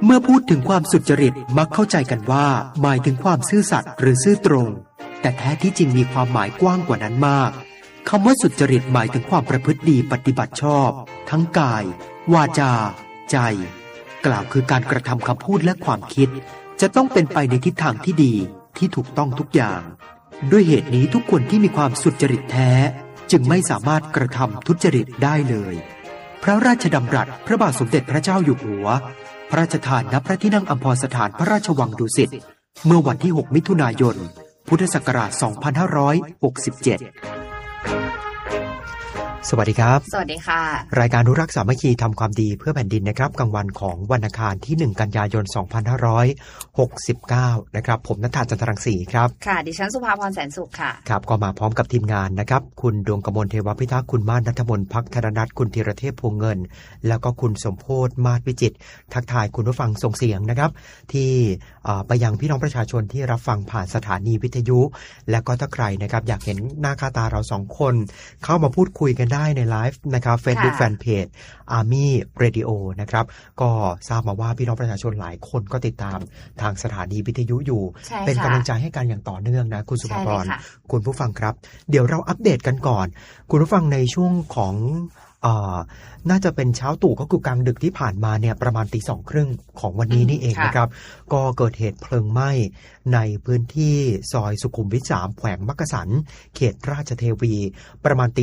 เมื่อพูดถึงความสุจริตมักเข้าใจกันว่าหมายถึงความซื่อสัตย์หรือซื่อตรงแต่แท้ที่จริงมีความหมายกว้างกว่านั้นมากคำว่าสุจริตหมายถึงความประพฤติดีปฏิบัติชอบทั้งกายวาจาใจกล่าวคือการกระทำคำพูดและความคิดจะต้องเป็นไปในทิศทางที่ดีที่ถูกต้องทุกอย่างด้วยเหตุนี้ทุกคนที่มีความสุจริตแท้จึงไม่สามารถกระทำทุจริตได้เลยพระราชดำรัสพระบาทสมเด็จพระเจ้าอยู่หัวพระราชทานณพระที่นั่งอัมพรสถานพระราชวังดุสิตเมื่อวันที่ 6 มิถุนายน พุทธศักราช 2567สวัสดีครับสวัสดีค่ะรายการอนุรักษ์สามัคคีทำความดีเพื่อแผ่นดินนะครับกลางวันของวันอังคารที่1กันยายน2569นะครับผมณัฐา จันทรังสีครับค่ะดิฉันสุภาพรแสนสุขค่ะครับก็มาพร้อมกับทีมงานนะครับคุณดวงกมลเทวพิทักษ์คุณม่านณัฐมนต์ภักธนนัทคุณธีรเทพพวงเงินแล้วก็คุณสมโพธิ์มาศวิจิตรทักทายคุณผู้ฟังส่งเสียงนะครับที่ไปยังพี่น้องประชาชนที่รับฟังผ่านสถานีวิทยุและก็ถ้าใครนะครับอยากเห็นหน้าค่าตาเรา2คนเข้ามาพูดคุยกันได้ในไลฟ์นะครับ Facebook Fanpage Army Radio นะครับก็ทราบมาว่าพี่น้องประชาชนหลายคนก็ติดตามทางสถานีวิทยุอยู่เป็นกำลังใจให้กันอย่างต่อเนื่องนะคุณสุภาพรคุณผู้ฟังครับเดี๋ยวเราอัปเดตกันก่อนคุณผู้ฟังในช่วงของน่าจะเป็นเช้าตู่ก็คือกลางดึกที่ผ่านมาเนี่ยประมาณ 2:30 น.ของวันนี้นี่เองนะครับก็เกิดเหตุเพลิงไหม้ในพื้นที่ซอยสุขุมวิท 3แขวงมักกะสันเขตราชเทวีประมาณ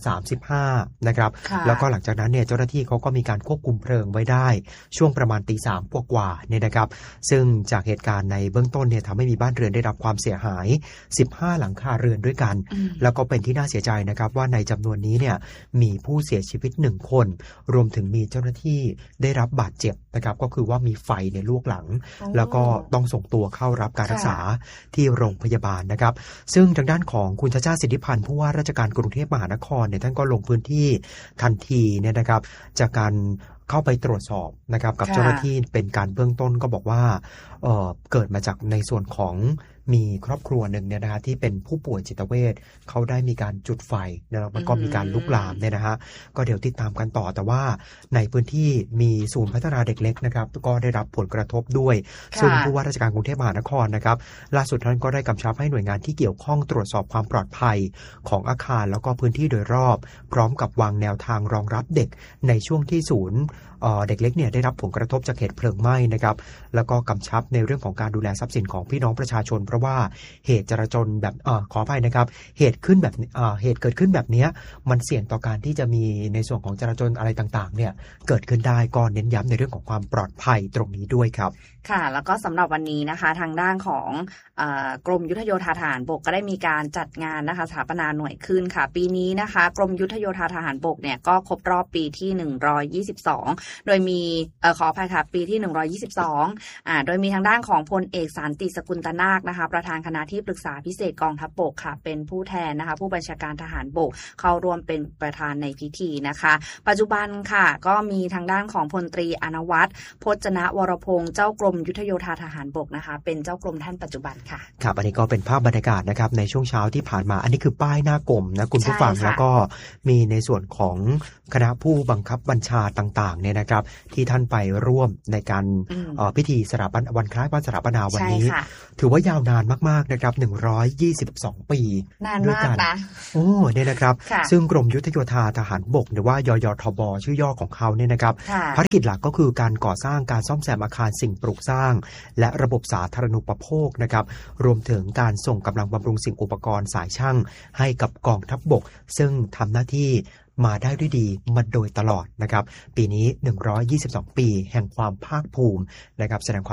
2:35 นะครับแล้วก็หลังจากนั้นเนี่ยเจ้าหน้าที่เขาก็มีการควบคุมเพลิงไว้ได้ช่วงประมาณ 3:00 กว่าๆเนี่ยนะครับซึ่งจากเหตุการณ์ในเบื้องต้นเนี่ยทำให้มีบ้านเรือนได้รับความเสียหาย15หลังคาเรือนด้วยกันแล้วก็เป็นที่น่าเสียใจนะครับว่าในจำนวนนี้เนี่ยมีผู้เสียชีวิต1คนรวมถึงมีเจ้าหน้าที่ได้รับบาดเจ็บนะครับก็คือว่ามีไฟในลวกหลังแล้วก็ต้องส่งตัวเข้ารับการรักษาที่โรงพยาบาลนะครับซึ่งทางด้านของคุณชาชาติสิทธิพันธ์ผู้ว่าราชการกรุงเทพมหานครเนี่ยท่านก็ลงพื้นที่ทันทีเนี่ยนะครับจากการเข้าไปตรวจสอบนะครับกับเจ้าหน้าที่เป็นการเบื้องต้นก็บอกว่าเกิดมาจากในส่วนของมีครอบครัวหนึ่งเนี่ยนะฮะที่เป็นผู้ป่วยจิตเวชเขาได้มีการจุดไฟแล้วมันก็มีการลุกลามเนี่ยนะฮะก็เดี๋ยวติดตามกันต่อแต่ว่าในพื้นที่มีศูนย์พัฒนาเด็กเล็กนะครับก็ได้รับผลกระทบด้วยซึ่งผู้ว่าราชการกรุงเทพมหานครนะครับล่าสุดท่านก็ได้กำชับให้หน่วยงานที่เกี่ยวข้องตรวจสอบความปลอดภัยของอาคารแล้วก็พื้นที่โดยรอบพร้อมกับวางแนวทางรองรับเด็กในช่วงที่ศูนย์เด็กเล็กเนี่ยได้รับผลกระทบจากเหตุเพลิงไหม้นะครับแล้วก็กำชับในเรื่องของการดูแลทรัพย์สินของพี่น้องประชาชนเพราะว่าเหตุจราจรแบบขออภัยนะครับเหตุเกิดขึ้นแบบนี้มันเสี่ยงต่อการที่จะมีในส่วนของจราจรอะไรต่างๆเนี่ยเกิดขึ้นได้ก็เน้นย้ำในเรื่องของความปลอดภัยตรงนี้ด้วยครับค่ะแล้วก็สำหรับวันนี้นะคะทางด้านของกรมยุทธโยธาทหารบกก็ได้มีการจัดงานนะคะสถาปนาหน่วยขึ้นค่ะปีนี้นะคะกรมยุทธโยธาทหารบกเนี่ยก็ครบรอบปีที่122โดยมีขออภัยค่ะปีที่122โดยมีทางด้านของพลเอกสันติสกุลตนาคนะคะประธานคณะที่ปรึกษาพิเศษกองทัพบกค่ะเป็นผู้แทนนะคะผู้บัญชาการทหารบกเข้าร่วมเป็นประธานในพิธีนะคะปัจจุบันค่ะก็มีทางด้านของพลตรีอนวัฒน์พจนวรพงษ์เจ้ากรมยุทธโยธาทหารบกนะคะเป็นเจ้ากรมท่านปัจจุบันค่ะครับอันนี้ก็เป็นภาพบรรยากาศนะครับในช่วงเช้าที่ผ่านมาอันนี้คือป้ายหน้ากรมนะคุณผู้ฟังแล้วก็มีในส่วนของคณะผู้บังคับบัญชาต่างๆเนี่ยนะครับที่ท่านไปร่วมในการพิธีสถาปนาวันคล้ายวันสถาปนาวันนี้ถือว่ายาวนานมากๆนะครับ122ปีด้วยกันนะโอ้เนี่ยนะครับซึ่งกรมยุทธโยธาทหารบกหรือว่ายยทบชื่อย่อของเขาเนี่ยนะครับภารกิจหลักก็คือการก่อสร้างการซ่อมแซมอาคารสิ่งปลูกสร้างและระบบสาธารณูปโภคนะครับรวมถึงการส่งกำลังบำรุงสิ่งอุปกรณ์สายช่างให้กับกองทัพบกซึ่งทำหน้าที่มาได้ด้วยดีมาโดยตลอดนะครับปีนี้122ปีแห่งความภาคภูมินะครับแสดงความ